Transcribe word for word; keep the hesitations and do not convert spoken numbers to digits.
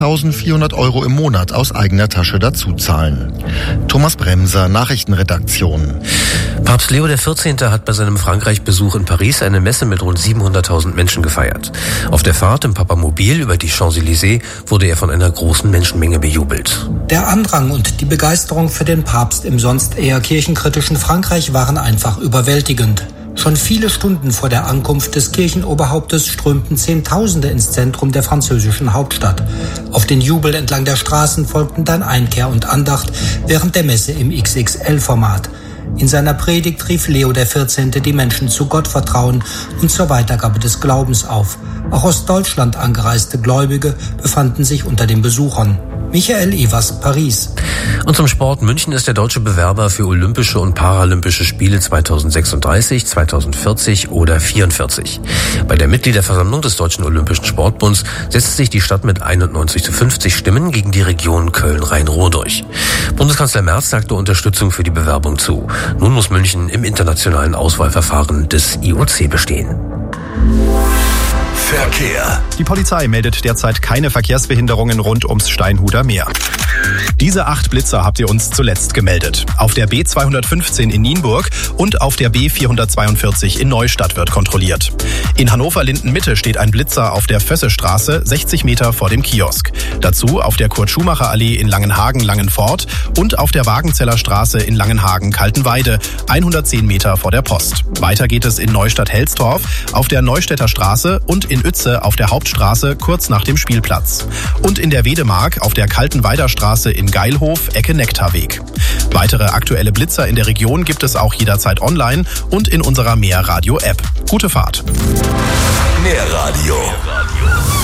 eintausendvierhundert Euro im Monat aus eigener Tasche dazu zahlen. Thomas Bremser, Nachrichtenredaktion. Papst Leo der vierzehnte hat bei seinem Frankreich-Besuch in Paris eine Messe mit rund siebenhunderttausend Menschen gefeiert. Auf der Fahrt im Papamobil über die Champs-Élysées wurde er von einer großen Menschenmenge bejubelt. Der Andrang und die Begeisterung für den Papst im sonst eher kirchenkritischen Frankreich waren einfach überwältigend. Schon viele Stunden vor der Ankunft des Kirchenoberhauptes strömten Zehntausende ins Zentrum der französischen Hauptstadt. Auf den Jubel entlang der Straßen folgten dann Einkehr und Andacht während der Messe im X X L-Format. In seiner Predigt rief Leo der vierzehnte die Menschen zu Gottvertrauen und zur Weitergabe des Glaubens auf. Auch aus Deutschland angereiste Gläubige befanden sich unter den Besuchern. Michael Evers, Paris. Und zum Sport. München ist der deutsche Bewerber für Olympische und Paralympische Spiele zweitausendsechsunddreißig, zweitausendvierzig oder vierundvierzig. Bei der Mitgliederversammlung des Deutschen Olympischen Sportbunds setzt sich die Stadt mit einundneunzig zu fünfzig Stimmen gegen die Region Köln-Rhein-Ruhr durch. Bundeskanzler Merz sagte Unterstützung für die Bewerbung zu. Nun muss München im internationalen Auswahlverfahren des I O C bestehen. Verkehr. Die Polizei meldet derzeit keine Verkehrsbehinderungen rund ums Steinhuder Meer. Diese acht Blitzer habt ihr uns zuletzt gemeldet. Auf der B zweihundertfünfzehn in Nienburg und auf der B vierhundertzweiundvierzig in Neustadt wird kontrolliert. In Hannover-Linden-Mitte steht ein Blitzer auf der Vössestraße, sechzig Meter vor dem Kiosk. Dazu auf der Kurt-Schumacher-Allee in Langenhagen-Langenfort und auf der Wagenzeller Straße in Langenhagen-Kaltenweide, hundertzehn Meter vor der Post. Weiter geht es in Neustadt-Helsdorf, auf der Neustädter Straße und in Uetze auf der Hauptstraße kurz nach dem Spielplatz. Und in der Wedemark auf der Kaltenweider Straße in Geilhof, Ecke Nektarweg. Weitere aktuelle Blitzer in der Region gibt es auch jederzeit online und in unserer Mehr Radio App. Gute Fahrt. Mehr Radio.